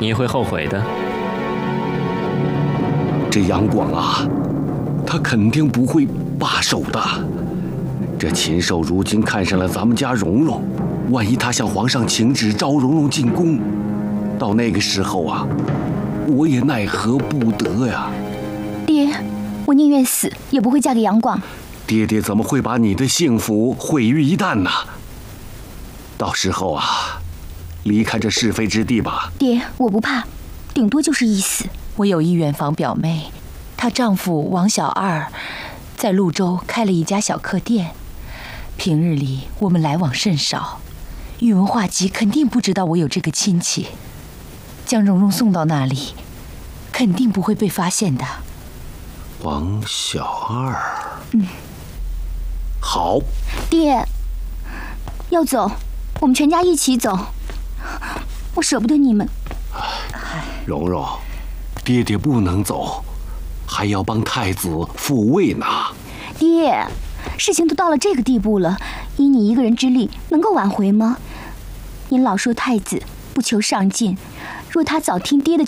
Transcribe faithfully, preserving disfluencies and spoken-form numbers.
你会后悔的。 这杨广啊，他肯定不会罢手的。这禽兽如今看上了咱们家蓉蓉，万一他向皇上请旨招蓉蓉进宫，到那个时候啊，我也奈何不得呀。 爹，我宁愿死，也不会嫁给杨广。 爹爹怎么会把你的幸福毁于一旦呢？到时候啊，离开这是非之地吧。 爹，我不怕，顶多就是一死。 我有一远房表妹，她丈夫王小二在潞州开了一家小客店，平日里我们来往甚少，宇文化及肯定不知道我有这个亲戚，将蓉蓉送到那里，肯定不会被发现的。 王小二， 嗯， 好。 爹，要走，我们全家一起走，我舍不得你们。 蓉蓉，爹爹不能走，还要帮太子复位呢。 爹，事情都到了这个地步了，以你一个人之力，能够挽回吗？您老说太子不求上进，若他早听爹的